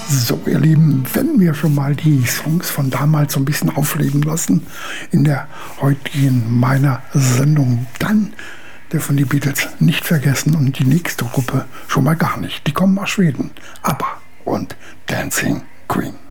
So, ihr Lieben, wenn wir schon mal die Songs von damals so ein bisschen aufleben lassen in der heutigen meiner Sendung, dann dürfen die Beatles nicht vergessen und die nächste Gruppe schon mal gar nicht. Die kommen aus Schweden. ABBA und Dancing Queen.